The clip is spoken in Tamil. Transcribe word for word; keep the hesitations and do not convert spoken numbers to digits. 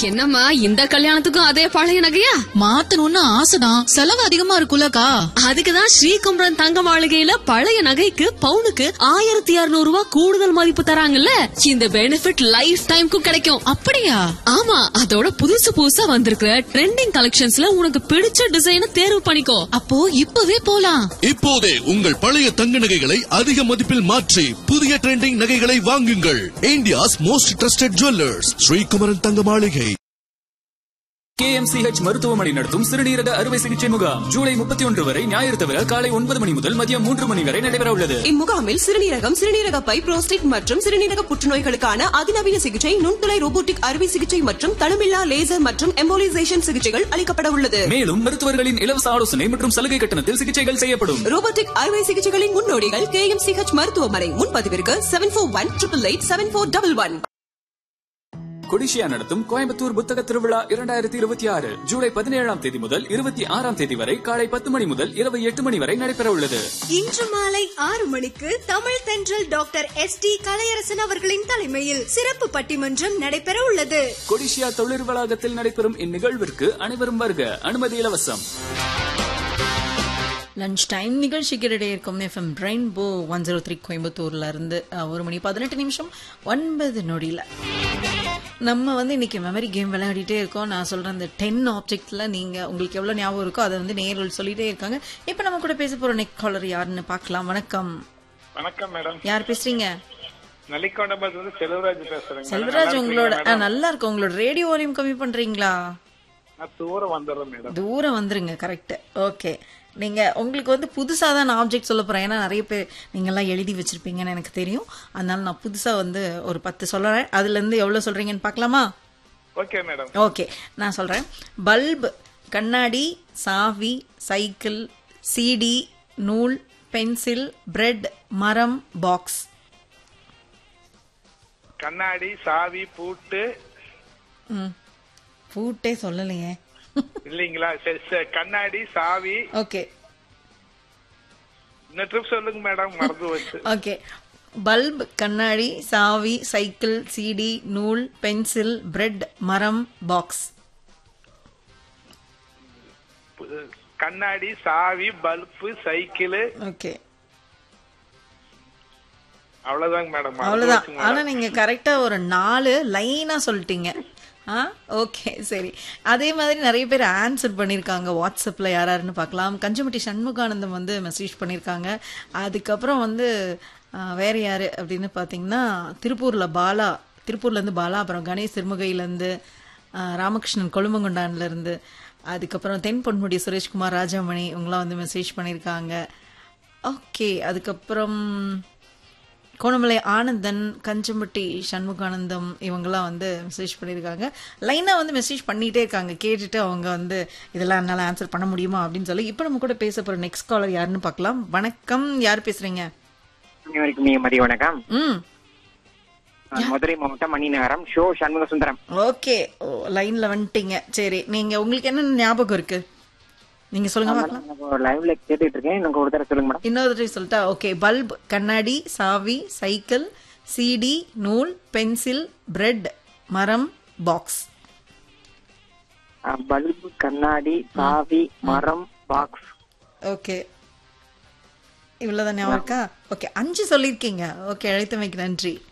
என்னம்மா இந்த கல்யாணத்துக்கும் அதே பழைய நகையா? மாத்தணும்னு ஆசைதான், செலவு அதிகமா இருக்குல்லக்கா. அதுக்குதான் ஸ்ரீகுமரன் தங்க மாளிகையில பழைய நகைக்கு பவுனுக்கு ஆயிரத்தி இருநூறு ரூபாய் கூடுதல் மதிப்பு தராங்கல்ல. இந்த பெனிஃபிட் லைஃப் டைம்க்கும் கிடைக்கும். அப்படியா? ஆமா, அதோட புதுசு புதுசா வந்திருக்கிற ட்ரெண்டிங் கலெக்ஷன்ஸ்ல உனக்கு பிடிச்ச டிசைனை தேர்வு பண்ணிக்கோ. அப்போ இப்பவே போலாம். இப்போதே உங்கள் பழைய தங்க நகைகளை அதிக மதிப்பில் மாற்றி புதிய ட்ரெண்டிங் நகைகளை வாங்குங்கள். India's most trusted jewellers, Sri Kumaran தங்க மாளிகை. கே எம் சி ஹெச் மருத்துவமனை நடத்தும் சிறுநீரக அறுவை சிகிச்சை முகாம் ஜூலை முப்பத்தி ஒன்று வரை ஞாயிறு தவிர காலை ஒன்பது மணி முதல் மதியம் மூன்று மணி வரை நடைபெற உள்ளது. இம்முகாமில் சிறுநீரகம், சிறுநீரக பை, புரோஸ்டேட் மற்றும் சிறுநீரக புற்றுநோய்களுக்கான அதிநவீன சிகிச்சை, நுண்துளை ரோபோட்டிக் அறுவை சிகிச்சை மற்றும் தளமில்லா லேசர் மற்றும் எம்போலிசேஷன் சிகிச்சைகள் அளிக்கப்பட உள்ளது. மேலும் மருத்துவர்களின் இலவச ஆலோசனை மற்றும் சலுகை கட்டணத்தில் சிகிச்சைகள் செய்யப்படும். ரோபோட்டிக் அறுவை சிகிச்சைகளின் முன்னோடிகள் கே எம் சி ஹெச் மருத்துவமனை. முன்பதிவிற்கு seven four one triple eight seven four double one. CODISSIA நடத்தும் கோயம்புத்தூர் புத்தக திருவிழா இரண்டாயிரத்தி இருபத்தி ஆறு ஜூலை பதினேழாம் தேதி முதல் இருபத்தி ஆறாம் தேதி வரை காலை பத்து மணி முதல் இரவு எட்டு மணி வரை நடைபெற உள்ளது. இன்று மாலை ஆறு மணிக்கு தமிழ் தென்றல் டாக்டர் எஸ் டி கலையரசன் அவர்களின் தலைமையில் சிறப்பு பட்டிமன்றம் நடைபெற உள்ளது. கொடிஷியா தொழில் வளாகத்தில் நடைபெறும் இந்நிகழ்விற்கு அனைவரும் வருக, அனுமதி இலவசம். லஞ்ச் டைம் நிகழ்ச்சிக்கு இடையே இருக்கும் FM rainbow one zero three கோயம்புத்தூர்ல இருந்து ஒரு மணி பதினெட்டு நிமிஷம் ஒன்பது நொடியில நம்ம வந்து இன்னைக்கு மெமரி கேம் விளையாடிட்டே இருக்கோம். நான் சொல்றேன், அந்த டென் ஆப்ஜெக்ட்ல நீங்க உங்களுக்கு எவ்வளவு ஞாபகம் இருக்கோ அதை வந்து நேரில் சொல்லிட்டே இருக்காங்க. இப்ப நம்ம கூட பேச போற நெக்ஸ்ட் காலர் யாருன்னு பாக்கலாம். வணக்கம். வணக்கம் மேடம். யார் பேசுறீங்க? நலிகொண்டபுரத்துல செல்வராஜ் பேசுறேன். செல்வராஜ், உங்களோட நல்லா இருக்கு. உங்களோட ரேடியோ வால்யூம் கம்மி பண்றீங்களா? தூரம் வந்துடுறேன் மேடம். தூரம் வந்துருங்க. கரெக்ட். ஓகே, நீங்க உங்களுக்கு வந்து புதுசா தான் நான் ஆப்ஜெக்ட் சொல்ல போறேன். ஏன்னா நிறைய பேர் நீங்க எல்லாம் எழுதி வச்சிருப்பீங்கன்னு எனக்கு தெரியும். அதனால நான் புதுசா வந்து ஒரு பத்து சொல்றேன். அதுல இருந்து எவ்வளவு சொல்றீங்கன்னு பாக்கலாமா? Okay madam. ஓகே, நான் சொல்றேன். பல்ப், கண்ணாடி, சாவி, சைக்கிள், சிடி, நூல், பென்சில், பிரெட், மரம், பாக்ஸ். கண்ணாடி, சாவி, பூட்டு. ம், பூட்டே சொல்லலையே. இல்லீங்களா? சரி, கண்ணாடி, சாவி. ஓகே, இன்னும் ட்ரிப் சொல்லுங்க மேடம், மறந்து வச்சு. ஓகே, பல்ப், கண்ணாடி, சாவி, சைக்கிள், சிடி, நூல், பென்சில், பிரெட், மரம், பாக்ஸ். கண்ணாடி, சாவி, பல்பு, சைக்கிள். ஓகே, அவ்வளவுதாங்க மேடம். அவ்வளவுதான். ஆனா நீங்க கரெக்டா ஒரு நாலு லைனா சொல்லிட்டீங்க. ஆ, ஓகே, சரி. அதே மாதிரி நிறைய பேர் ஆன்சர் பண்ணியிருக்காங்க. வாட்ஸ்அப்ல யாராருன்னு பார்க்கலாம். கஞ்சமட்டி சண்முகானந்தம் வந்து மெசேஜ் பண்ணியிருக்காங்க. அதுக்கப்புறம் வந்து வேற யாரு அப்படின்னு பார்த்தீங்கன்னா திருப்பூர்ல பாலா, திருப்பூர்ல இருந்து பாலா, அப்புறம் கணேஷ் சிறுமுகையிலேருந்து, ராமகிருஷ்ணன் கொழுமங்குண்டான்ல இருந்து, அதுக்கப்புறம் தென் பொன்முடி சுரேஷ்குமார், ராஜாமணி, இவங்களாம் வந்து மெசேஜ் பண்ணியிருக்காங்க. ஓகே, அதுக்கப்புறம் கோணமலை ஆனந்தன், கஞ்சம்பட்டி சண்முகானந்தம், இவங்கெல்லாம் வந்து மெசேஜ் பண்ணியிருக்காங்க. லைனாக வந்து மெசேஜ் பண்ணிகிட்டே இருக்காங்க. கேட்டுட்டு அவங்க வந்து இதெல்லாம் என்னால் ஆன்சர் பண்ண முடியுமா அப்படின்னு சொல்லி. இப்போ நம்ம கூட பேச போகிற நெக்ஸ்ட் காலர் யாருன்னு பார்க்கலாம். வணக்கம், யார் பேசுறீங்க? மதிய வணக்கம். ம், மதுரை மாவட்டம் மணிநகரம் ஷோ சண்முக சுந்தரம். ஓகே, லைன்ல வந்துட்டீங்க. சரி, நீங்க உங்களுக்கு என்ன ஞாபகம் இருக்கு நீங்க சொல்லுங்க பார்க்கலாம். லைவ்ல கேட்டுட்டு இருக்கேன், எனக்கு ஒரு தடவை சொல்லுங்க மேடம். இன்னொரு தடவை சொல்லிட்டா? ஓகே, பல்ப், கண்ணாடி, சாவி, சைக்கிள், சிடி, நூல், பென்சில், பிரெட், மரம், பாக்ஸ். பல்பு, கண்ணாடி, சாவி, மரம், பாக்ஸ். ஓகே, இவ்வளவுதான் ஞாபகம் இருக்கா? ஓகே, அஞ்சு சொல்லிருக்கீங்க. ஓகே, அழைத்தமைக்கு நன்றி.